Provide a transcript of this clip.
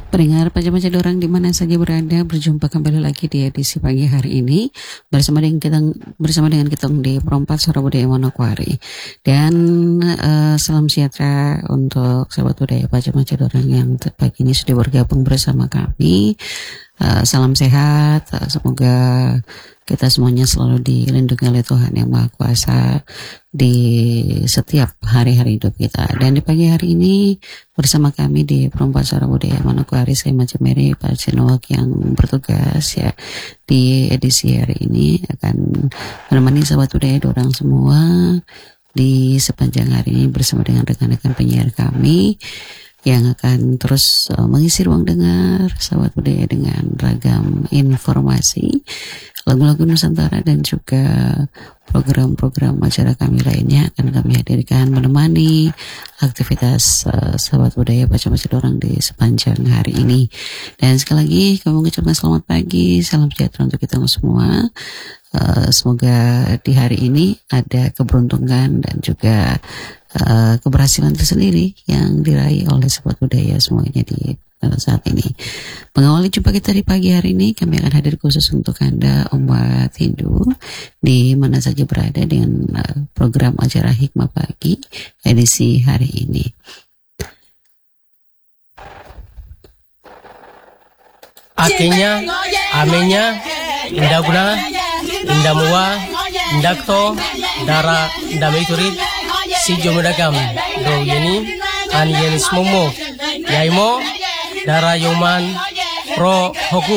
Pendengar Paja-Paja Dorang di mana saja berada, berjumpa kembali lagi di edisi pagi hari ini bersama dengan kita di Perompak Suara Budaya Manokwari. Dan salam sejahtera untuk sahabat budaya Paja-Paja Dorang yang pagi ini sudah bergabung bersama kami. Salam sehat, semoga kita semuanya selalu dilindungi oleh Tuhan Yang Maha Kuasa di setiap hari-hari hidup kita. Dan di pagi hari ini bersama kami di Perompak Suara Budaya Manokwari, saya Maja Mary, Pak Cenowak yang bertugas ya di edisi hari ini akan menemani sahabat budaya dorang semua di sepanjang hari ini bersama dengan rekan-rekan penyiar kami yang akan terus mengisi ruang dengar sahabat budaya dengan ragam informasi, lagu-lagu Nusantara dan juga program-program acara kami lainnya akan kami hadirkan menemani aktivitas sahabat budaya Paja-Paja Dorang di sepanjang hari ini. Dan sekali lagi kami mengucapkan selamat pagi, salam sejahtera untuk kita semua. Semoga di hari ini ada keberuntungan dan juga keberhasilan tersendiri yang diraih oleh sahabat budaya semuanya di saat ini. Mengawali jumpa kita di pagi hari ini, kami akan hadir khusus untuk Anda umat Hindu di mana saja berada dengan program acara Hikmah Pagi edisi hari ini. Akhirnya, aminya, indah guna, indah mua, indah kto, dara, indah meiturit, si jomudagam, do yeni, an yenis momo, yaimo, dara yoman, pro hoku.